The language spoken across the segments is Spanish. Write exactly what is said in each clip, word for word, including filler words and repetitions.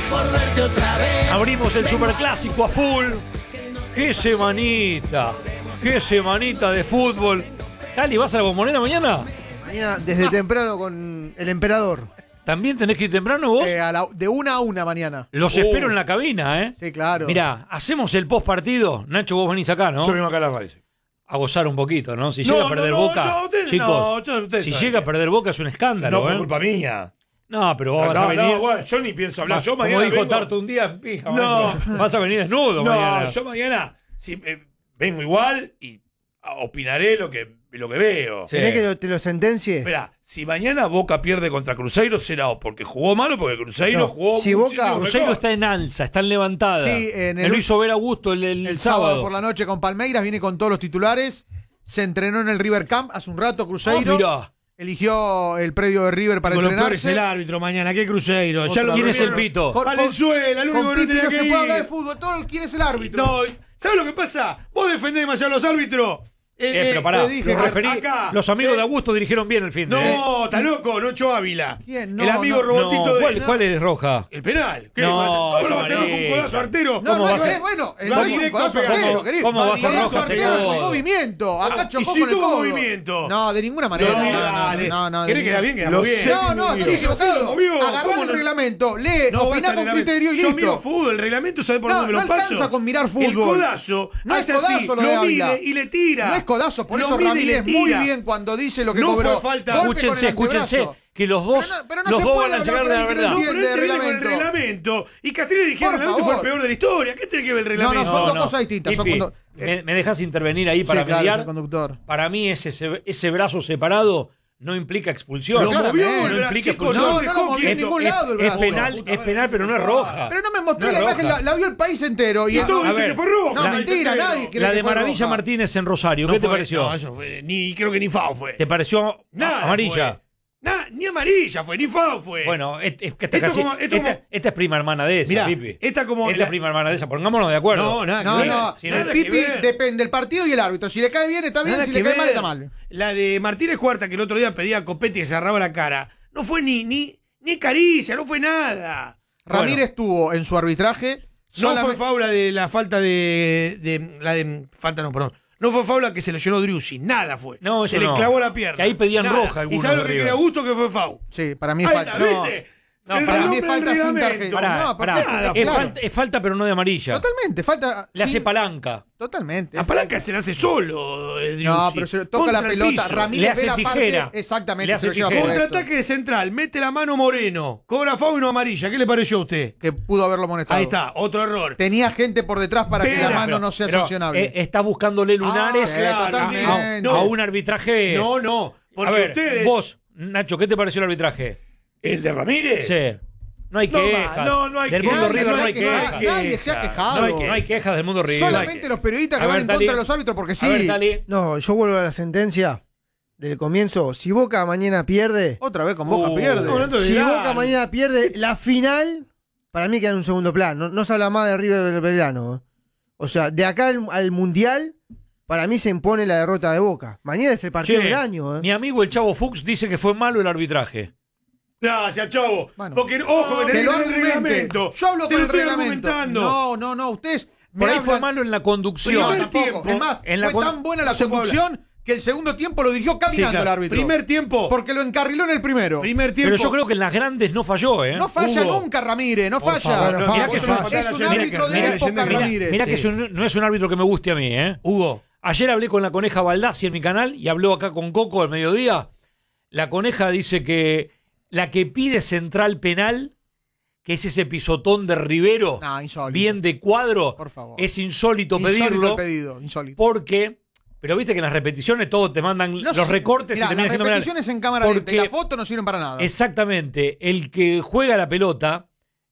por verte otra vez. Abrimos el superclásico a full. ¡Qué semanita! ¡Qué semanita de fútbol! Cali, ¿vas a la Bombonera mañana? Mañana desde temprano con el emperador. ¿También tenés que ir temprano vos? Eh, a la- de una a una mañana. Los Uh. espero en la cabina, ¿eh? Sí, claro. Mirá, hacemos el post partido. Nacho, vos venís acá, ¿no? Yo vengo acá a la radio. A gozar un poquito, ¿no? Si No, llega a perder no, no, Boca, no, ustedes- chicos, no, yo- ustedes si saben llega a que- perder Boca es un escándalo, No, por ¿eh? culpa mía. No, pero vos vas no, a venir... no, bueno, yo ni pienso hablar. Yo Como mañana dijo vengo- Tarto un día en pija. No. maestro. Vas a venir desnudo No, mañana. yo mañana sí, eh, vengo igual y opinaré lo que, lo que veo. Sí. ¿Querés que lo- te lo sentencie? Mirá, si mañana Boca pierde contra Cruzeiro, será o porque jugó malo o porque Cruzeiro No, jugó si muchísimo Boca- Cruzeiro mejor. está en alza, está en levantada. Sí, en Me el- lo hizo ver a gusto el, el El sábado. sábado. por la noche con Palmeiras, viene con todos los titulares. Se entrenó en el River Camp hace un rato, Ah, Cruzeiro. mirá. Eligió el predio de River para Con lo peor es entrenarse. el árbitro mañana, ¿qué Cruzeiro? Otra lo ¿Quién es el durmieron. pito? Con- Valenzuela, el único Con que no Pipi tenía no que se puede hablar de ir. fútbol. Todo, ¿quién es el árbitro? No, ¿sabes lo que pasa? Vos defendés demasiado a los árbitros. Eh, Eh, eh, pero pará, te dije, los, a- referí- acá, los amigos eh, de Augusto dirigieron bien el fin de No, está loco, Nocho Ávila. ¿Quién? No, el amigo no, robotito No, de. ¿cuál, no, ¿Cuál es roja? El penal. ¿Qué No, va a hacer? ¿Cómo lo va a hacer con un Marita. codazo artero? No, ¿Cómo no, va a no, ser? es bueno. El Va gol es un directo codazo a pegar. artero, ¿Cómo- querido. cómo va a ser Codazo roja artero ese con gol? movimiento. Acá Ah, chocó y si con el tuvo codo. movimiento. No, de ninguna manera. No, No, no, dale. no, no, ¿Querés de quedar bien? Quedamos Lo bien. sé. No, no, Sí, estás sí, equivocado. sí, lo movió. Agarrá ¿Cómo el no? reglamento, lee, No, opina basta con de reglamento. criterio y Yo listo. miro fútbol, el reglamento sabe por No, dónde me no lo paso. alcanza con mirar El fútbol. codazo No es hace así, codazo lo de lo Ávila. mide y le tira. No es codazo, por Lo eso mide y Ramírez le muy tira. bien cuando dice lo que No cobró. fue falta. Golpe con Escúchense, el escúchense, antebrazo. que los dos, Pero no- pero no los se dos puede van a hablar llegar con de la alguien que verdad. no No, pero entiende este de viene con el reglamento. reglamento. Y Castelli dijeron Por el reglamento fue el favor. peor de la historia. ¿Qué tiene que ver el No, reglamento? no, son dos no. cosas distintas. Son Pipi, cuando- me, me dejas intervenir ahí para Sí, claro, mediar. soy conductor. Para mí ese, ese brazo separado no implica expulsión. Lo Claramente. movió, No el brazo, implica chicos, expulsión. no, No, dejó no lo movió en quieto. ningún Es, lado el es brazo. penal, es penal, pero no es roja. Pero no me mostró No la es imagen, roja. la, la vio el país entero. Y, Y todos a dicen ver, que fue roja. No, la- mentira, nadie cree La que de fue Maravilla roja. Martínez en Rosario, No ¿qué te fue- pareció? No, eso fue. Ni, creo que ni FAO fue. ¿Te pareció Nada amarilla? fue. Nah, ni amarilla fue, ni FAO fue. Bueno, es, es que esta, Esto casi- como- esto esta- como- esta es prima hermana de esa, Mirá, Pipi. esta como Esta la- es prima hermana de esa, pongámonos de acuerdo. No, nada No, que ver. no, Si el nada Pipi que ver. depende del partido y el árbitro. Si le cae bien, está bien. Nada Si que le cae mal, ver. está mal. La de Martínez Cuarta, que el otro día pedía a Copetti y se agarraba la cara, no fue ni, ni, ni caricia, no fue nada. Ramírez tuvo en su arbitraje. No solamente- fue faula de la falta de, de. La de. Falta no, perdón. No fue faula que se lesionó Driussi, nada fue. No, se eso le no. clavó la pierna. Que ahí pedían Nada. roja algunos ¿Y sabes de lo que River. quería Gusto que fue faul? Sí, para mí Ahí falta. está, ¿viste? No, El para mí nombre del falta sin reglamento. tarjeta. Pará, No, pará. porque- es, claro. falta, es falta, pero no de amarilla. Totalmente, falta. Le hace sí, palanca. Totalmente. La palanca se la hace solo, eh, Driussi. No, pero se le toca Contra la el pelota. piso. Ramírez Le hace ve la tijera. parte. Exactamente, Le hace se lo lleva tijera. correcto. Contraataque de central, mete la mano Moreno, cobra faul y no amarilla. ¿Qué le pareció a usted? Que pudo haberlo amonestado. Ahí está, otro error. Tenía gente por detrás para que Pero- la mano no sea Pero, sancionable. eh, está buscándole lunares Ah, sí, a, totalmente. a un arbitraje. No, no. Porque a ver, ustedes. vos, Nacho, ¿qué te pareció el arbitraje? ¿El de Ramírez? Sí. No hay No, quejas. ma, no, no hay Del quejas. mundo Nadie River se no ha hay quejado, quejas. Nadie se ha quejado. No hay No hay quejas del mundo River. Solamente los periodistas que A van ver, en Tali. contra de los árbitros porque sí. A ver, Tali. No, yo vuelvo a la sentencia del comienzo. Si Boca mañana pierde, Otra vez con Boca Uh, pierde. no, no te si olvidás. Boca mañana pierde, la final, para mí queda en un segundo plano. No, no se habla más de River del Belgrano. ¿eh? O sea, de acá al, al Mundial, para mí se impone la derrota de Boca. Mañana es el partido Che, del año. ¿eh? Mi amigo el Chavo Fuchs dice que fue malo el arbitraje. Gracias, chavo. Bueno. Porque, ojo, que Que tenés lo que ver el argumente. reglamento. Yo hablo Te con lo el estoy reglamento. argumentando. No, no, no. Ustedes me Por ahí fue hablan- malo en la No, conducción. Primer tampoco. tiempo. Es más, En la fue con- tan buena la no se puede conducción que el segundo tiempo lo dirigió caminando Sí, claro. el árbitro. Primer tiempo. Porque lo encarriló en el primero. Primer tiempo. Pero yo creo que en las grandes no falló, ¿eh? No falla Hugo. nunca Ramírez, no Por falla. favor, no, mirá que es, es un- un- es un árbitro de mirá, época mirá, Ramírez. Mirá Sí. que es un- no es un árbitro que me guste a mí, ¿eh? Hugo. Ayer hablé con la coneja Baldassi en mi canal y habló acá con Coco al mediodía. La coneja dice que la que pide central penal, que es ese pisotón de Rivero, No, insólito. bien de cuadro, Por favor. es insólito, Insólito pedirlo el pedido, insólito. porque, pero viste que en las repeticiones todo te mandan No los sé, recortes mirá, y terminan las siendo penal. repeticiones en cámara lenta y Porque- la foto no sirven para nada. Exactamente, el que juega la pelota,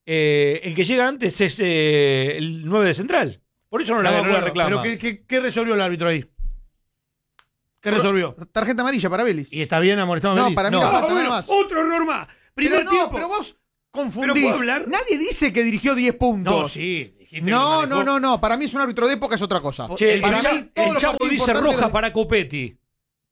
eh, el que llega antes es eh, el nueve de central. Por eso no la, No, no la bueno, reclama. Pero ¿qué, qué, qué resolvió el árbitro ahí? ¿Qué resolvió? Tarjeta amarilla para Vélez. ¿Y está bien amonestado? No, Belis? para mí No. no Ah, falta bueno, nada más. otro error más. Primer pero no, tiempo. pero vos ¿Pero confundís. puedo hablar? Nadie dice que dirigió diez puntos. No, sí. dijiste que No, manejó. no, no, no. Para mí es un árbitro de época, es otra cosa. Che, el, para Cha- mí, todos el los Chapo partidos dice importantes roja de- para Copetti.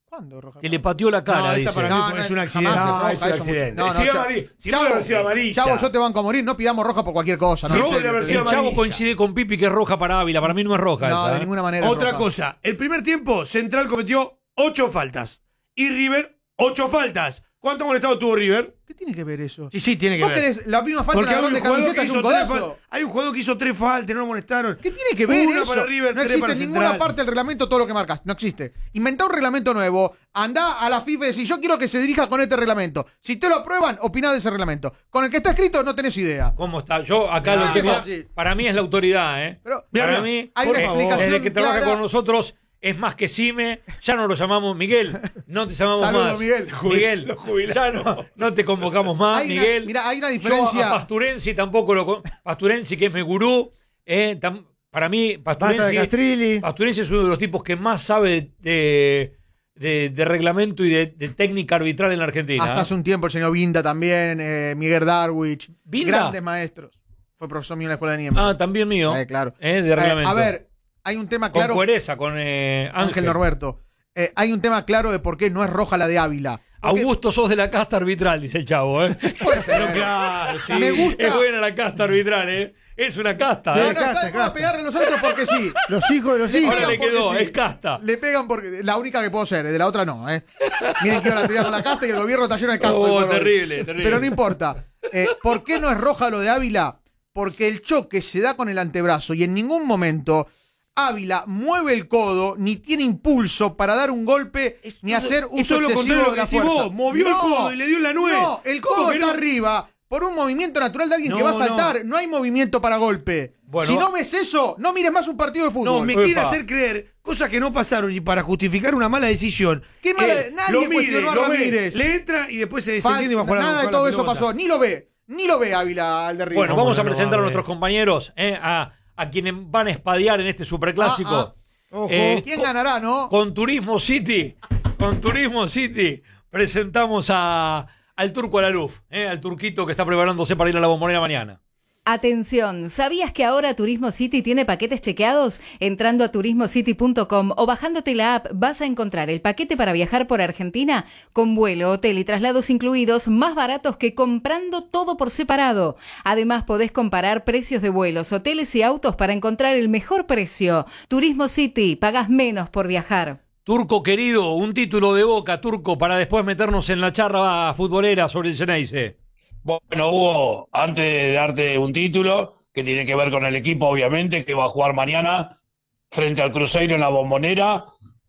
¿Cuándo roja? Que le pateó la cara, No, esa dice. para mí No, fue- no, es un jamás accidente. es No, roja, es un eso accidente. mucho. No, no, Sí, Chavo. amarillo. Si no, Chavo, hubiera versión amarilla. Chavo, yo te banco a morir. No pidamos roja por cualquier cosa. No, Sí, en hubiera serio. versión El Chavo amarilla. coincide con Pipi que es roja para Ávila. Para mí no es roja. No, esa, de ¿eh? ninguna manera. es Otra roja. cosa, el primer tiempo Central cometió ocho faltas y River ocho faltas. ¿Cuánto molestado tuvo River? ¿Qué tiene que ver eso? Sí, sí, tiene que ¿Vos ver. querés la misma falta Porque en hay la un, de jugador camiseta que es un hizo tres golazo? faltas. Hay un jugador que hizo tres faltas, no lo molestaron. ¿Qué tiene que ver Una eso? para River, no tres existe para en ninguna Central. parte del reglamento todo lo que marcas. No existe. Inventá un reglamento nuevo. Andá a la FIFA y decís, yo quiero que se dirija con este reglamento. Si te lo aprueban, opinás de ese reglamento. Con el que está escrito no tenés idea. ¿Cómo está? Yo acá No, lo que qué veo- fácil. para mí es la autoridad, ¿eh? Pero, Para Mira, mí, hay una eh, explicación desde que trabaja clara. con nosotros es más que Cime, ya no lo llamamos Miguel, no te llamamos Saludos, más. Miguel. Miguel, ya no, no te convocamos más, Hay una- Miguel. mira, hay una Yo diferencia. a Pasturensi tampoco lo con- Pasturensi, que es mi gurú, eh, tam- para mí Basta de Pasturensi, Castrilli. Pasturensi es uno de los tipos que más sabe de, de, de reglamento y de, de técnica arbitral en la Argentina. Hasta ¿eh? hace un tiempo el señor Vinda también, eh, Miguel Darwich. ¿Vinda? Grandes maestros. Fue profesor mío en la escuela de Niembro. Ah, también mío. Eh, claro. eh, de Eh, reglamento. a ver, hay un tema con claro. Cuereza, con eh, Ángel, Ángel. Norberto. Eh, hay un tema claro de por qué no es roja la de Ávila. Porque- Augusto, sos de la casta arbitral, dice el Chavo, ¿eh? Puede ser. Pero claro, sí. Me gusta- Es buena la casta arbitral, ¿eh? Es una casta, No, ¿eh? no, está casta, de moda casta. pegarle a los otros porque sí. Los hijos de los Le hijos. Ahora le porque quedó, sí. es casta. Le pegan porque la única que puedo ser, de la otra no, ¿eh? Miren que iban a tirar con la casta y el gobierno está lleno de castas. Oh, hoy por hoy. terrible, terrible. Pero no importa. Eh, ¿Por qué no es roja lo de Ávila? Porque el choque se da con el antebrazo y en ningún momento Ávila mueve el codo ni tiene impulso para dar un golpe ni hacer uso Eso es lo excesivo contrario de que la decís fuerza. vos, movió el codo y le dio en la nuez. No, el ¿Cómo codo que está no? arriba por un movimiento natural de alguien que No, va a saltar. no. No, hay movimiento para golpe. Bueno. Si no ves eso, no mires más un partido de fútbol. No, me Epa. quiere hacer creer cosas que no pasaron y para justificar una mala decisión. ¿Qué mala- Él nadie lo mide, cuestionó a lo ve, Ramírez. le entra y después se Fal- desentiende bajo la Nada de bajo la todo eso pelota. pasó. Ni lo ve. Ni lo ve Ávila al derribo. Bueno, ¿Cómo vamos no a lo presentar va a a ver? nuestros compañeros, ¿eh? a, a quienes van a espadear en este superclásico. Ah, Ojo. Eh, ¿Quién ganará, no? Con Turismo City, con Turismo City, presentamos a, al Turco Alaluf, ¿eh? al turquito que está preparándose para ir a la Bombonera mañana. Atención, ¿sabías que ahora Turismo City tiene paquetes chequeados? Entrando a turismo city punto com o bajándote la app vas a encontrar el paquete para viajar por Argentina con vuelo, hotel y traslados incluidos más baratos que comprando todo por separado. Además podés comparar precios de vuelos, hoteles y autos para encontrar el mejor precio. Turismo City, pagás menos por viajar. Turco querido, un título de Boca, Turco, para después meternos en la charla futbolera sobre el Geneise. Bueno, Hugo, antes de darte un título, que tiene que ver con el equipo, obviamente, que va a jugar mañana frente al Cruzeiro en la Bombonera,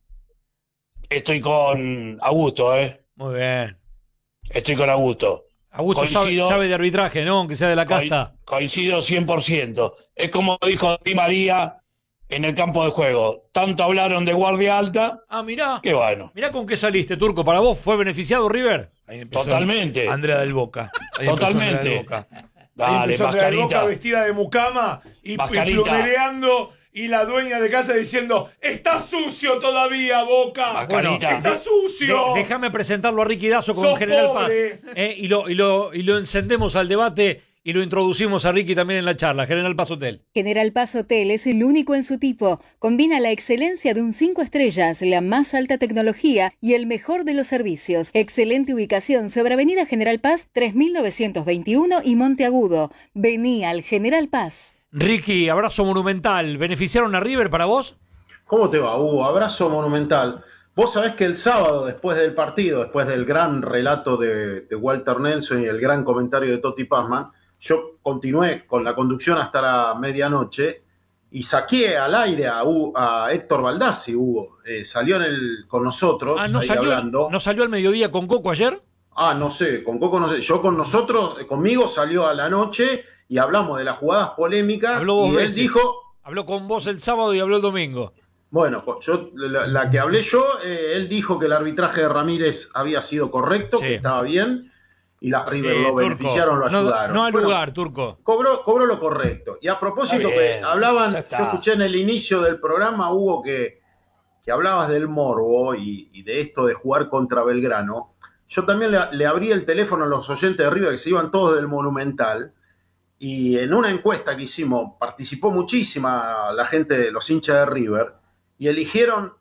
estoy con Augusto, ¿eh? Muy bien. Estoy con Augusto. Augusto sabe, Coincido. sabe de arbitraje, ¿no? Aunque sea de la casta. Co- coincido cien por ciento. Es como dijo Di María en el campo de juego. Tanto hablaron de guardia alta, Ah, mirá. que bueno. Mirá con qué saliste, Turco. ¿Para vos fue beneficiado River? Ahí empezó Totalmente. Andrea del Boca. Ahí empezó Totalmente. Andrea del Boca. Ahí Dale, empezó Andrea del Boca mascarita. vestida de mucama y, y Mascarita. plomereando y la dueña de casa diciendo está sucio todavía, Boca. Mascarita. Está sucio. De- déjame presentarlo a Ricky Dazo con Sos General pobre. Paz. ¿eh? Y, lo, y, lo, y lo encendemos al debate y lo introducimos a Ricky también en la charla. General Paz Hotel. General Paz Hotel es el único en su tipo. Combina la excelencia de un cinco estrellas, la más alta tecnología y el mejor de los servicios. Excelente ubicación sobre Avenida General Paz tres mil novecientos veintiuno y Monteagudo. Vení al General Paz. Ricky, abrazo monumental. ¿Beneficiaron a River para vos? ¿Cómo te va, Hugo? Abrazo monumental. Vos sabés que el sábado, después del partido, después del gran relato de, de Walter Nelson y el gran comentario de Totti Pazman, yo continué con la conducción hasta la medianoche y saqué al aire a, U- a Héctor Baldassi, Hugo. Eh, salió en el, con nosotros, Ah, ¿no ahí salió, hablando. ¿no salió al mediodía con Coco ayer? Ah, no sé, con Coco no sé. Yo con nosotros, eh, conmigo salió a la noche y hablamos de las jugadas polémicas. Habló dos y veces. él dijo... Habló con vos el sábado y habló el domingo. Bueno, yo, la, la que hablé yo, eh, él dijo que el arbitraje de Ramírez había sido correcto, Sí. que estaba bien, y las River Eh, lo Turco, beneficiaron, lo no- ayudaron. No al Bueno, lugar, Turco. Cobró, cobró lo correcto. Y a propósito, Está bien, que hablaban, ya yo está. escuché en el inicio del programa, Hugo, que, que hablabas del morbo y, y de esto de jugar contra Belgrano. Yo también le, le abrí el teléfono a los oyentes de River, que se iban todos del Monumental, y en una encuesta que hicimos participó muchísima la gente de los hinchas de River, y eligieron